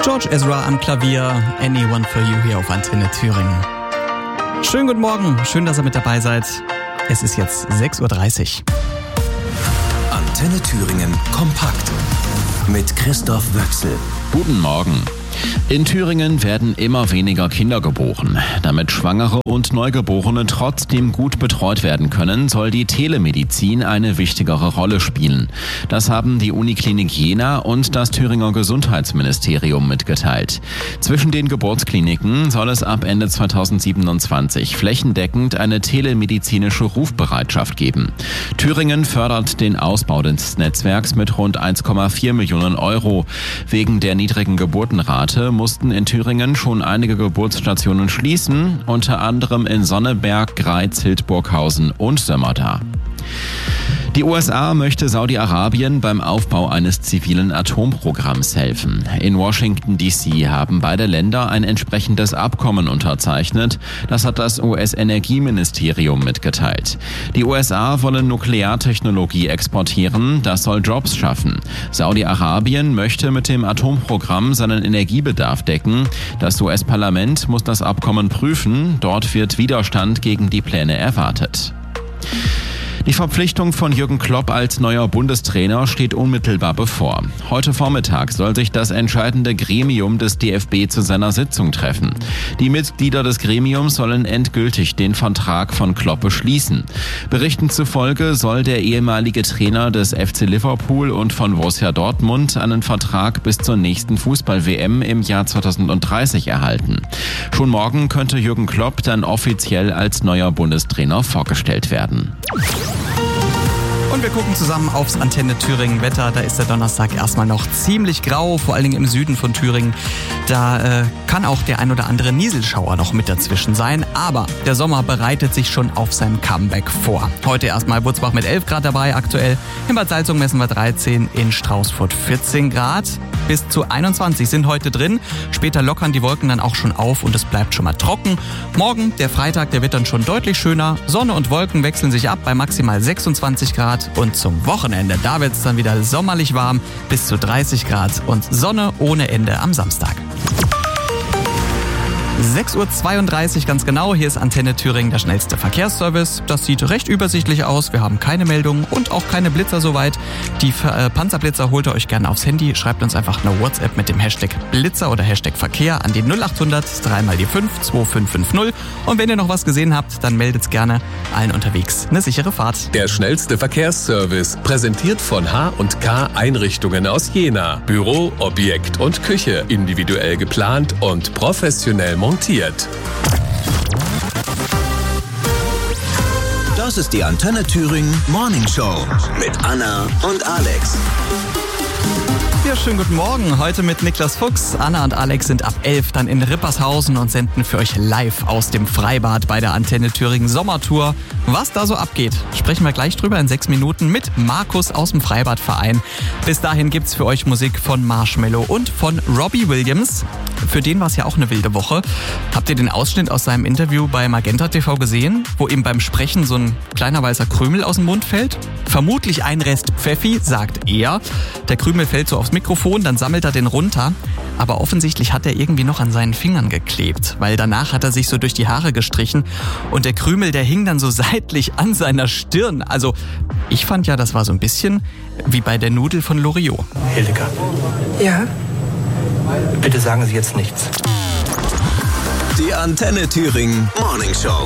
George Ezra am Klavier, Anyone for You hier auf Antenne Thüringen. Schönen guten Morgen, schön, dass ihr mit dabei seid. Es ist jetzt 6.30 Uhr. Antenne Thüringen kompakt mit Christoph Wöchsel. Guten Morgen. In Thüringen werden immer weniger Kinder geboren. Damit Schwangere und Neugeborene trotzdem gut betreut werden können, soll die Telemedizin eine wichtigere Rolle spielen. Das haben die Uniklinik Jena und das Thüringer Gesundheitsministerium mitgeteilt. Zwischen den Geburtskliniken soll es ab Ende 2027 flächendeckend eine telemedizinische Rufbereitschaft geben. Thüringen fördert den Ausbau des Netzwerks mit rund 1,4 Millionen Euro. Wegen der niedrigen Geburtenrate mussten in Thüringen schon einige Geburtsstationen schließen, unter anderem in Sonneberg, Greiz, Hildburghausen und Sömmerda. Die USA möchte Saudi-Arabien beim Aufbau eines zivilen Atomprogramms helfen. In Washington D.C. haben beide Länder ein entsprechendes Abkommen unterzeichnet. Das hat das US-Energieministerium mitgeteilt. Die USA wollen Nukleartechnologie exportieren. Das soll Jobs schaffen. Saudi-Arabien möchte mit dem Atomprogramm seinen Energiebedarf decken. Das US-Parlament muss das Abkommen prüfen. Dort wird Widerstand gegen die Pläne erwartet. Die Verpflichtung von Jürgen Klopp als neuer Bundestrainer steht unmittelbar bevor. Heute Vormittag soll sich das entscheidende Gremium des DFB zu seiner Sitzung treffen. Die Mitglieder des Gremiums sollen endgültig den Vertrag von Klopp beschließen. Berichten zufolge soll der ehemalige Trainer des FC Liverpool und von Borussia Dortmund einen Vertrag bis zur nächsten Fußball-WM im Jahr 2030 erhalten. Schon morgen könnte Jürgen Klopp dann offiziell als neuer Bundestrainer vorgestellt werden. Und wir gucken zusammen aufs Antenne Thüringen Wetter. Da ist der Donnerstag erstmal noch ziemlich grau, vor allen Dingen im Süden von Thüringen. Da kann auch der ein oder andere Nieselschauer noch mit dazwischen sein. Aber der Sommer bereitet sich schon auf sein Comeback vor. Heute erstmal Butzbach mit 11 Grad dabei aktuell. In Bad Salzung messen wir 13, in Straußfurt 14 Grad. Bis zu 21 sind heute drin. Später lockern die Wolken dann auch schon auf und es bleibt schon mal trocken. Morgen, der Freitag, der wird dann schon deutlich schöner. Sonne und Wolken wechseln sich ab bei maximal 26 Grad. Und zum Wochenende, da wird es dann wieder sommerlich warm, bis zu 30 Grad und Sonne ohne Ende am Samstag. 6.32 Uhr ganz genau, hier ist Antenne Thüringen, der schnellste Verkehrsservice. Das sieht recht übersichtlich aus, wir haben keine Meldungen und auch keine Blitzer soweit. Die Panzerblitzer holt ihr euch gerne aufs Handy, schreibt uns einfach eine WhatsApp mit dem Hashtag Blitzer oder Hashtag Verkehr an die 0800 3 mal die 5 2550. Und wenn ihr noch was gesehen habt, dann meldet's gerne. Allen unterwegs eine sichere Fahrt. Der schnellste Verkehrsservice, präsentiert von H&K Einrichtungen aus Jena. Büro, Objekt und Küche, individuell geplant und professionell montiert. Das ist die Antenne Thüringen Morning Show mit Anna und Alex. Ja, schönen guten Morgen. Heute mit Niklas Fuchs. Anna und Alex sind ab 11 dann in Rippershausen und senden für euch live aus dem Freibad bei der Antenne Thüringen Sommertour. Was da so abgeht, sprechen wir gleich drüber in 6 Minuten mit Markus aus dem Freibadverein. Bis dahin gibt's für euch Musik von Marshmello und von Robbie Williams. Für den war es ja auch eine wilde Woche. Habt ihr den Ausschnitt aus seinem Interview bei Magenta TV gesehen, wo ihm beim Sprechen so ein kleiner weißer Krümel aus dem Mund fällt? Vermutlich ein Rest Pfeffi, sagt er. Der Krümel fällt so aufs Mikrofon, dann sammelt er den runter. Aber offensichtlich hat er irgendwie noch an seinen Fingern geklebt, weil danach hat er sich so durch die Haare gestrichen und der Krümel, der hing dann so seitlich an seiner Stirn. Also ich fand ja, das war so ein bisschen wie bei der Nudel von Loriot. Hildegard. Ja? Bitte sagen Sie jetzt nichts. Die Antenne Thüringen Morning Show.